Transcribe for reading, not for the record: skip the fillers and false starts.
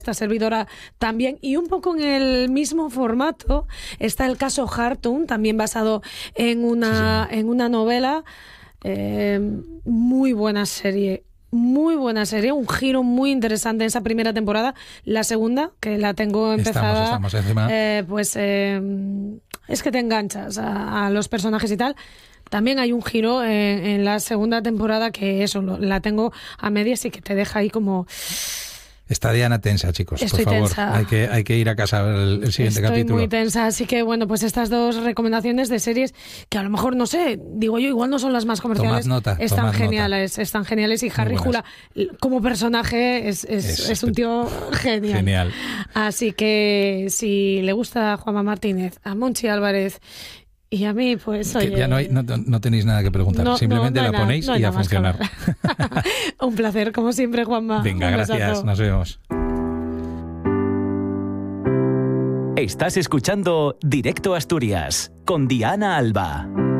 esta servidora también, y un poco en el mismo formato está el caso Hartung, también basado en una novela. Muy buena serie, un giro muy interesante en esa primera temporada. La segunda, que la tengo empezada, estamos encima. Es que te enganchas a los personajes y tal. También hay un giro en la segunda temporada que eso, la tengo a medias y que te deja ahí como... Está Diana tensa, chicos. Estoy por favor. tensa. Hay que ir a casa a ver el siguiente capítulo. Estoy muy tensa, así que bueno, pues estas dos recomendaciones de series que a lo mejor, no sé, digo yo, igual no son las más comerciales. Están geniales, y Harry Jula como personaje es un tío genial. Así que si le gusta a Juanma Martínez, a Monchi Álvarez y a mí, pues oye... Ya no tenéis nada que preguntar, simplemente la ponéis y a funcionar. Un placer, como siempre, Juanma. Venga, gracias, nos vemos. Estás escuchando Directo Asturias con Diana Alba.